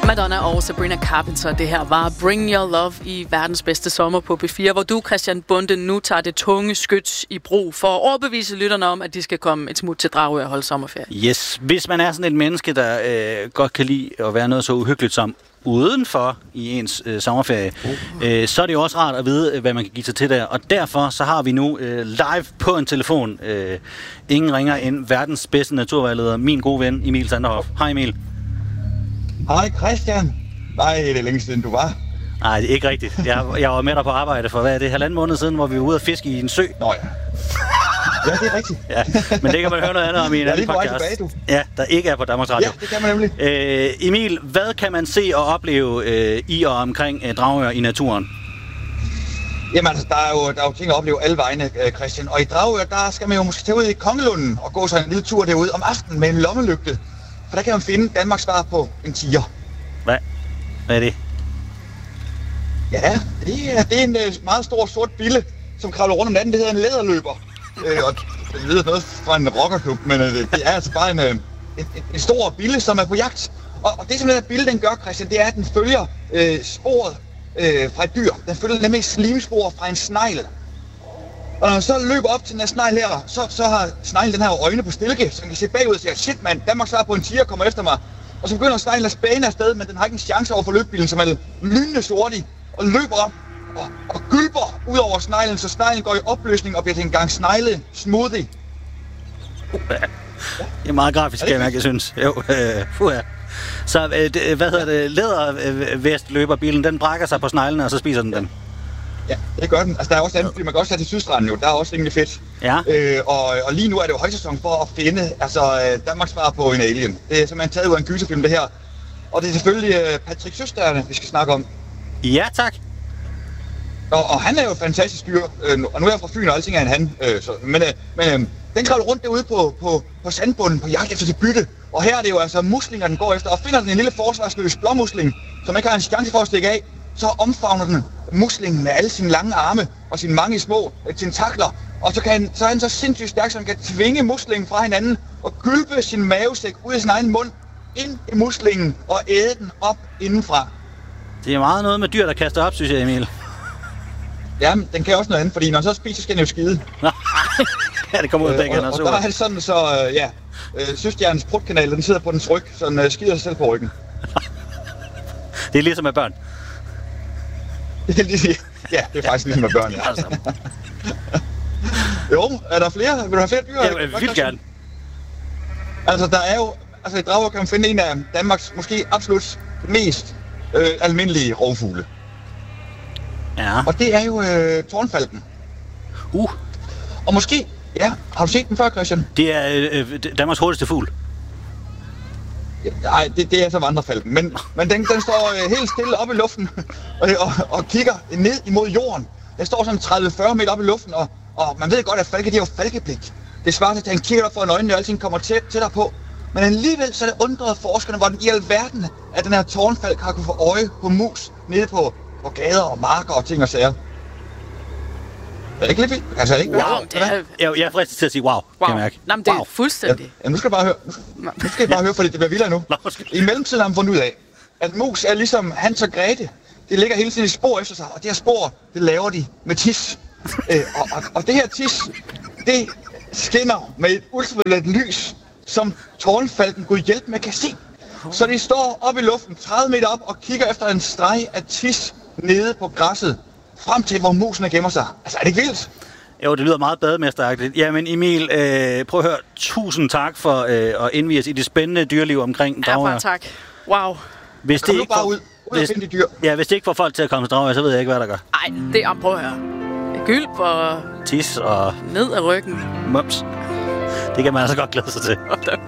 Madonna og Sabrina Carpenter. Det her var Bring Your Love i verdens bedste sommer på B4, hvor du, Christian Bonde, nu tager det tunge skyts i brug for at overbevise lytterne om, at de skal komme et smut til Dragør og holde sommerferie. Yes, hvis man er sådan et menneske, der godt kan lide at være noget så uhyggeligt som udenfor i ens sommerferie, så er det jo også rart at vide, hvad man kan give sig til der. Og derfor så har vi nu live på en telefon ingen ringer end verdens bedste naturvejleder, min gode ven Emil Sanderhoff. Hej Emil. Hej Christian. Nej, det er længe siden du var. Nej, det er ikke rigtigt. Jeg var med dig på arbejde for, hvad er det, 1,5 måned siden, hvor vi var ude at fiske i en sø. Nå ja. Ja, det er rigtigt. Ja, men det kan man høre noget andet om i en anden podcast. Tilbage, du. Ja, der ikke er på Danmarks Radio. Ja, det kan man nemlig. Emil, hvad kan man se og opleve i og omkring Dragør i naturen? Jamen altså, der er jo ting at opleve alle vegne, Christian. Og i Dragør, der skal man jo måske tage ud i Kongelunden og gå sig en lille tur derude om aftenen med en lommelygte. For der kan man finde Danmarks svar på en tiger. Hvad er det? Ja, det er en meget stor sort bille, som kravler rundt om natten. Det hedder en læderløber. Og det lyder noget fra en rockerklub, men det er altså bare en stor bille, som er på jagt. Og det som den her bille, den gør, Christian, det er, at den følger sporet fra et dyr. Den følger nemlig slimspor fra en snegl. Og når man så løber op til den her snegl her, så har sneglen den her øjne på stilke, så man kan se bagud og sige, shit mand, Danmark svar på en tiger kommer efter mig. Og så begynder sneglen at spæne afsted, men den har ikke en chance over for løbbilen, som er lynende hurtig, og løber op og gylper ud over sneglen, så sneglen går i opløsning og bliver til en gang snegle smoothie. Det er meget grafisk, kan jeg synes. Jo, Så hvad hedder det? Lædervest løber bilen, den brækker sig på sneglene, og så spiser den dem. Ja, det gør den. Altså, der er også andet, fordi man kan også tage til Sydstranden jo. Der er også rimelig fedt. Ja. Og lige nu er det jo højsæson for at finde Danmarks svar på en alien. Det er simpelthen taget ud af en gyserfilm, det her. Og det er selvfølgelig Patrick Søsterne, vi skal snakke om. Ja, tak. Og han er jo et fantastisk dyr, og nu er jeg fra Fyn, og alting er en han. Men den kravler rundt derude på sandbunden på jagt efter sit bytte. Og her er det jo altså muslinger, den går efter. Og finder den en lille forsvarsløs blåmusling, som ikke har en chance for at stikke af, så omfavner den muslingen med alle sine lange arme og sine mange små tentakler. Og så er han så sindssygt stærk, så han kan tvinge muslingen fra hinanden og gylpe sin mavesæk ud af sin egen mund ind i muslingen og æde den op indenfra. Det er meget noget med dyr, der kaster op, synes jeg, Emil. Ja, men den kan også noget andet, fordi når den så spiser, så skal den jo skide. Ja, det kommer ud af begge. Og der er han sådan, Søstjernens prutkanal, den sidder på dens ryg, så den skider sig selv på ryggen. Det er ligesom med børn. Ja, det er faktisk ligesom med børn, ja. Jo, er der flere? Vil du have flere dyr? Ja, jeg vil gerne. Altså, der er jo... Altså, i Dragør kan man finde en af Danmarks måske absolut mest almindelige rovfugle. Ja. Og det er jo tårnfalken. Og måske... Ja, har du set den før, Christian? Det er Danmarks hurtigste fugl. Nej, det er så vandrefalken. Men den står helt stille oppe i luften og kigger ned imod jorden. Den står sådan 30-40 meter oppe i luften, og man ved godt, at falke, de har jo falkeblik. Det svarer til, at han kigger op for øjnene, og alting kommer tættere på. Men alligevel så er det undret forskerne, hvordan i alverden, at den her tårnfalk har kunne få øje på mus nede på gader og marker og ting og sager. Er det ikke lidt vildt? Altså, ikke wow, det er... Jeg er fristet til at sige wow, kan jeg mærke. Nå, men det er fuldstændig. Ja, nu skal jeg bare høre. Nu skal jeg bare høre, fordi det bliver vildere nu. I mellemtiden har man fundet ud af, at mus er ligesom Hans og Grete. Det ligger hele tiden i spor efter sig, og det her spor, det laver de med tis. Og det her tis, det skinner med et ultraviolet lys, som tårnfalken kunne hjælpe med kan se. Så de står oppe i luften 30 meter op og kigger efter en streg af tis nede på græsset, frem til hvor musene gemmer sig. Altså, er det ikke vildt? Jo, det lyder meget bademesteragtigt. Jamen Emil, prøv at høre. Tusind tak for at indvie os i det spændende dyreliv omkring Dragør. Ja, bare tak. Wow. Hvis det ikke bare ud og finde de dyr. Ja, hvis det ikke får folk til at komme til Dragør, så ved jeg ikke, hvad der gør. Nej, det er prøv at høre. Gylp og... Tis og... Ned ad ryggen. Mums. Det kan man altså godt glæde sig til.